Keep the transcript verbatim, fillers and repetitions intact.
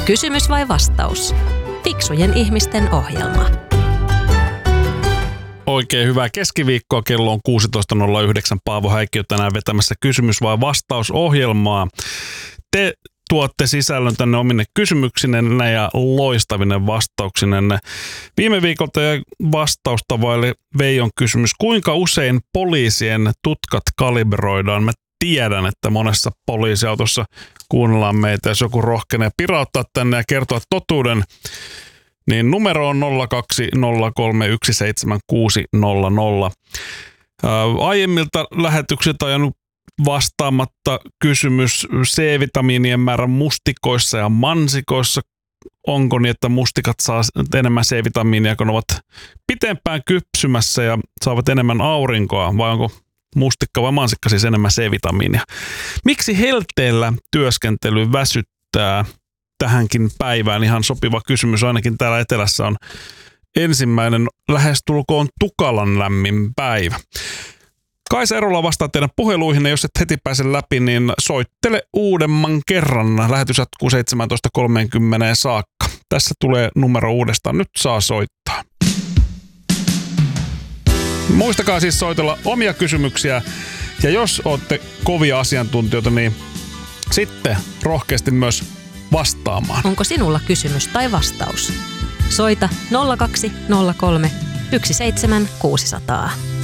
Kysymys vai vastaus? Fiksujen ihmisten ohjelma. Oikein hyvää keskiviikkoa. Kello on kuusitoista nolla yhdeksän. Paavo Häikkiö tänään vetämässä kysymys vai vastausohjelmaa. Te tuotte sisällön tänne omine kysymyksinenne ja loistavinen vastauksinenne. Viime viikolta jäi vastausta vaille Veijon kysymys. Kuinka usein poliisien tutkat kalibroidaan? Mä tiedän, että monessa poliisiautossa kuunnellaan meitä. Jos joku rohkenee pirauttaa tänne ja kertoa totuuden, niin numero on nolla kaksi nolla kolme yksi seitsemän kuusi nolla nolla. Ää, aiemmilta lähetyksiltä on jäänyt vastaamatta kysymys C-vitamiinien määrän mustikoissa ja mansikoissa. Onko niin, että mustikat saa enemmän C-vitamiinia, kun ovat pitempään kypsymässä ja saavat enemmän aurinkoa, vai onko mustikka vai mansikka siis enemmän C-vitamiinia? Miksi helteellä työskentely väsyttää? Tähänkin päivään ihan sopiva kysymys. Ainakin täällä etelässä on ensimmäinen lähestulkoon tukalan lämmin päivä. Kaisa Erola vastaa teidän puheluihin, ja jos et heti pääse läpi, niin soittele uudemman kerran. Lähetys jatkuu seitsemäntoista kolmekymmentä saakka. Tässä tulee numero uudestaan. Nyt saa soittaa. Muistakaa siis soitella omia kysymyksiä, ja jos olette kovia asiantuntijoita, niin sitten rohkeasti myös vastaamaan. Onko sinulla kysymys tai vastaus? Soita nolla kaksi nolla kolme yksi seitsemän kuusi nolla nolla.